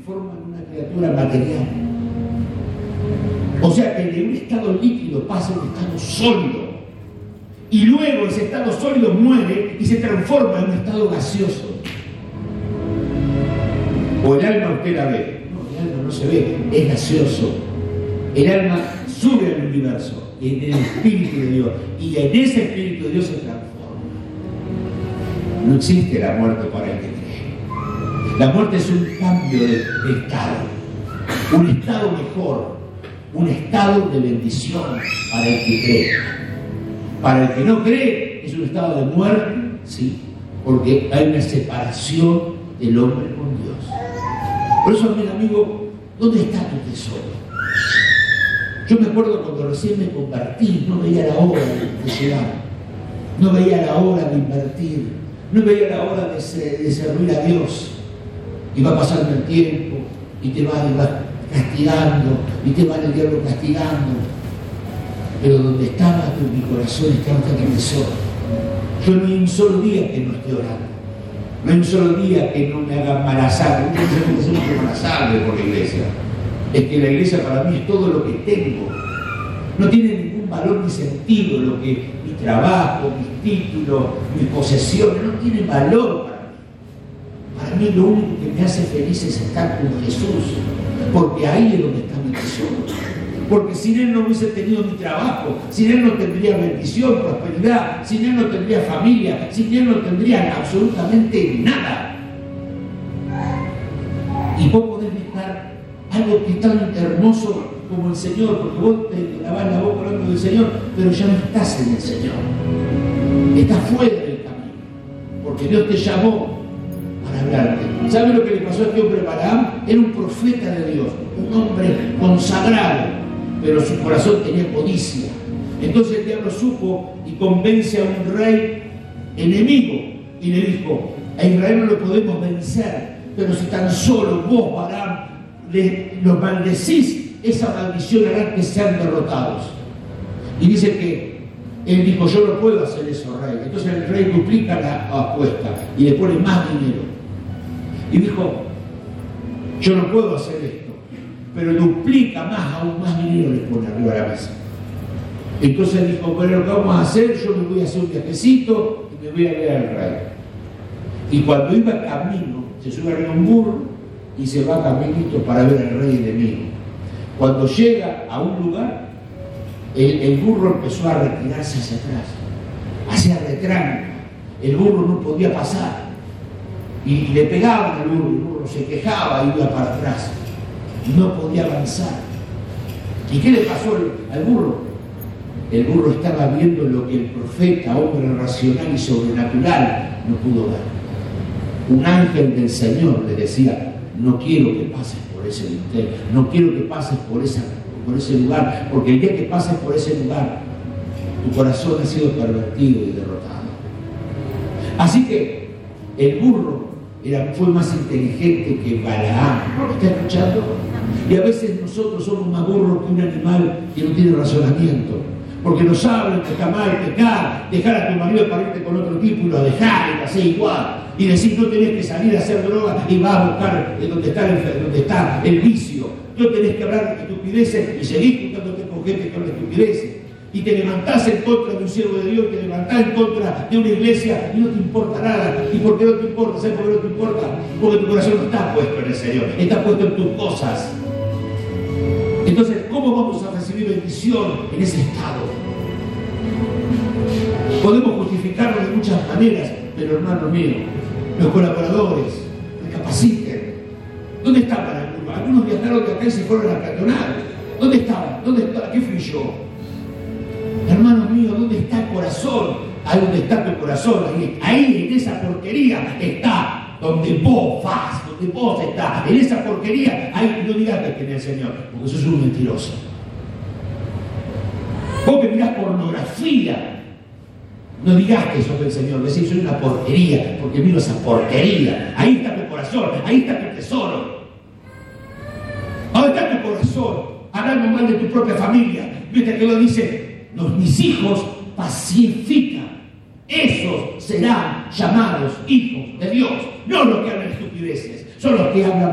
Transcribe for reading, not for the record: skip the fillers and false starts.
transforma en una criatura material. O sea que de un estado líquido pasa a un estado sólido. Y luego ese estado sólido muere y se transforma en un estado gaseoso. O el alma usted la ve. No, el alma no se ve, es gaseoso. El alma sube al universo, en el Espíritu de Dios. Y en ese Espíritu de Dios se transforma. No existe la muerte para el que cree. La muerte es un cambio de estado. Un estado mejor. Un estado de bendición para el que cree. Para el que no cree, es un estado de muerte, sí, porque hay una separación del hombre con Dios. Por eso, mi amigo, ¿dónde está tu tesoro? Yo me acuerdo cuando recién me convertí, no veía la hora de llegar, no veía la hora de invertir, no veía la hora de servir a Dios. Y va pasando el tiempo, y te va castigando, y te va el diablo castigando. Pero donde estaba mi corazón estaba mi tesoro. Yo no hay un solo día que no esté orando. No hay un solo día que no me haga mala sangre. No tengo que hacer mucho mala sangre por la iglesia. Es que la iglesia para mí es todo lo que tengo. No tiene ningún valor ni sentido lo que mi trabajo, mis títulos, mis posesiones, no tienen valor para mí. Para mí lo único que me hace feliz es estar con Jesús. Porque ahí es donde está mi tesoro. Porque sin Él no hubiese tenido mi trabajo, sin Él no tendría bendición, prosperidad, sin Él no tendría familia, sin Él no tendría absolutamente nada. Y vos podés dejar algo que es tan hermoso como el Señor, porque vos te lavás la boca hablando del Señor, pero ya no estás en el Señor. Estás fuera del camino, porque Dios te llamó para hablarte. ¿Sabe lo que le pasó a este hombre Balaam? Era un profeta de Dios, un hombre consagrado, pero su corazón tenía codicia. Entonces el diablo supo y convence a un rey enemigo y le dijo: a Israel no lo podemos vencer, pero si tan solo vos, Balaam, los maldecís, esa maldición hará que sean derrotados. Y dice que él dijo: yo no puedo hacer eso, rey. Entonces el rey duplica la apuesta y le pone más dinero. Y dijo: yo no puedo hacer esto, pero duplica más, aún más dinero le pone arriba de la mesa. Entonces dijo: bueno, lo que vamos a hacer, yo me voy a hacer un viajecito y me voy a ver al rey. Y cuando iba camino, se sube arriba un burro y se va caminito para ver al rey enemigo. Cuando llega a un lugar, el burro empezó a retirarse hacia atrás, hacia retranca. El burro no podía pasar. Y le pegaban al burro, el burro se quejaba y iba para atrás. No podía avanzar. ¿Y qué le pasó al burro? El burro estaba viendo lo que el profeta, hombre racional y sobrenatural, no pudo ver. Un ángel del Señor le decía: no quiero que pases por ese dintel, no quiero que pases por ese lugar, porque el día que pases por ese lugar, tu corazón ha sido pervertido y derrotado. Así que el burro fue más inteligente que Balaam. ¿Me está escuchando? Y a veces nosotros somos más burros que un animal que no tiene razonamiento. Porque nos hablan que está mal pecar, dejar a tu marido para irte con otro tipo y lo dejar y lo hacer igual. Y decir: no tenés que salir a hacer droga y vas a buscar donde está el vicio. No tenés que hablar de estupideces y seguir juntándote con gente que habla de estupideces. Y te levantás en contra de un siervo de Dios, te levantás en contra de una iglesia y no te importa nada. ¿Y por qué no te importa? ¿Sabes por qué no te importa? Porque tu corazón no está puesto en el Señor, está puesto en tus cosas. Entonces, ¿cómo vamos a recibir bendición en ese estado? Podemos justificarlo de muchas maneras, pero hermano mío, los colaboradores, recapaciten. ¿Dónde estaban algunos? Algunos viajaron de acá y se fueron a la peatonal. ¿Dónde estaban? ¿Qué fui yo? Hermano mío, ¿dónde está el corazón? Ahí donde está tu corazón, ahí en esa porquería está donde vos vas, donde vos estás. En esa porquería, ahí no digas que tenés el Señor, porque sos un mentiroso. Vos que mirás pornografía, no digas que sos del Señor, decís: soy una porquería, porque miro esa porquería. Ahí está tu corazón, ahí está tu tesoro. Ahí está tu corazón, hablando mal de tu propia familia. Viste que lo dice: mis hijos pacifican, esos serán llamados hijos de Dios. No los que hablan estupideces, son los que hablan